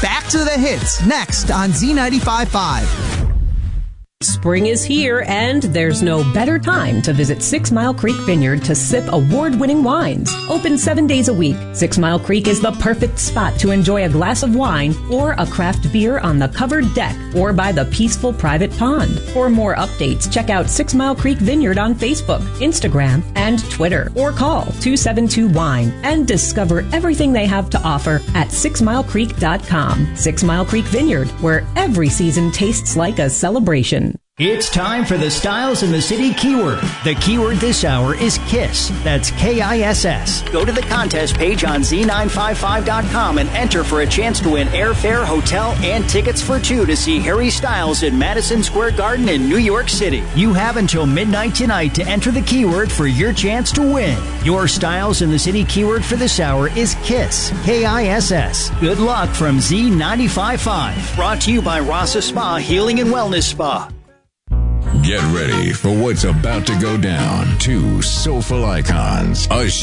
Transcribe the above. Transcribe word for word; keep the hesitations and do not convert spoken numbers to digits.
Back to the hits next on Z ninety-five point five. Spring is here, and there's no better time to visit Six Mile Creek Vineyard to sip award-winning wines. Open seven days a week, Six Mile Creek is the perfect spot to enjoy a glass of wine or a craft beer on the covered deck or by the peaceful private pond. For more updates, check out Six Mile Creek Vineyard on Facebook, Instagram, and Twitter, or call two seven two wine and discover everything they have to offer at six mile creek dot com. Six Mile Creek Vineyard, where every season tastes like a celebration. It's time for the Styles in the City keyword. The keyword this hour is KISS. That's K I S S. Go to the contest page on Z nine five five dot com and enter for a chance to win airfare, hotel, and tickets for two to see Harry Styles in Madison Square Garden in New York City. You have until midnight tonight to enter the keyword for your chance to win. Your Styles in the City keyword for this hour is KISS. K I S S. Good luck from Z ninety-five point five. Brought to you by Rasa Spa Healing and Wellness Spa. Get ready for what's about to go down. Two soulful icons. A